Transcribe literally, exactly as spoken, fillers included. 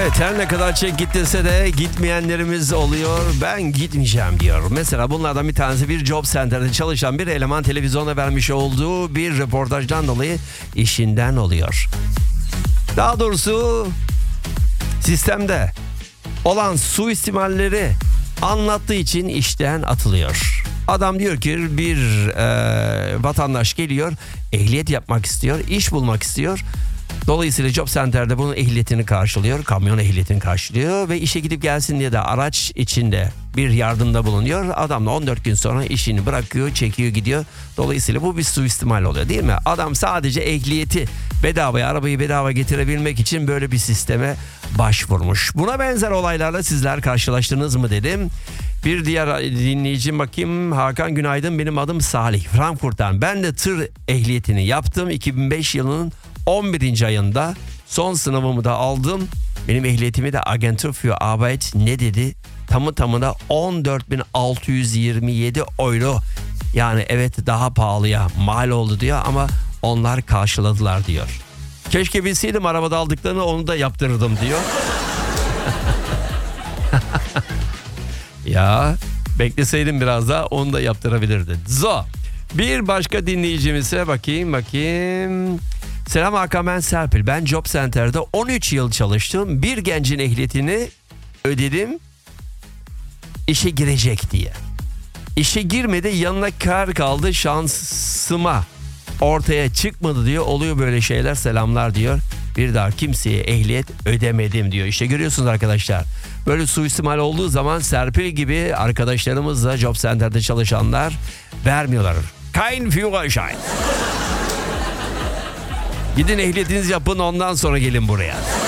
Evet, her ne kadar çek git dese de gitmeyenlerimiz oluyor. Ben gitmeyeceğim diyor. Mesela bunlardan bir tanesi bir job center'da çalışan bir eleman televizyona vermiş olduğu bir röportajdan dolayı işinden oluyor. Daha doğrusu sistemde olan suistimalleri anlattığı için işten atılıyor. Adam diyor ki bir e, vatandaş geliyor, ehliyet yapmak istiyor, iş bulmak istiyor. Dolayısıyla job center'de bunun ehliyetini karşılıyor, kamyon ehliyetini karşılıyor ve işe gidip gelsin diye de araç içinde bir yardımda bulunuyor. Adam da on dört gün sonra işini bırakıyor, çekiyor, gidiyor. Dolayısıyla bu bir suistimal oluyor, değil mi? Adam sadece ehliyeti bedavaya, arabayı bedava getirebilmek için böyle bir sisteme başvurmuş. Buna benzer olaylarla sizler karşılaştınız mı dedim. Bir diğer dinleyicim, bakayım. Hakan, günaydın, benim adım Salih, Frankfurt'tan. Ben de tır ehliyetini yaptım. iki bin beş yılının on birinci ayında son sınavımı da aldım. Benim ehliyetimi de Agentur für Arbeit ne dedi? Tamı tamına on dört bin altı yüz yirmi yedi euro. Yani evet, daha pahalıya mal oldu diyor ama onlar karşıladılar diyor. Keşke bilseydim arabada aldıklarını, onu da yaptırırdım diyor. Ya bekleseydim biraz daha, onu da yaptırabilirdi. Zo. Bir başka dinleyicimize bakayım bakayım. Selam Hakan, ben Serpil. Ben Job Center'da on üç yıl çalıştım. Bir gencin ehliyetini ödedim, işe girecek diye. İşe girmedi, yanına kar kaldı, şansıma ortaya çıkmadı diyor. Oluyor böyle şeyler, selamlar diyor. Bir daha kimseye ehliyet ödemedim diyor. İşte görüyorsunuz arkadaşlar. Böyle suistimal olduğu zaman Serpil gibi arkadaşlarımız da Job Center'da çalışanlar vermiyorlar. Kein Führerschein. Gidin ehliyetinizi yapın, ondan sonra gelin buraya.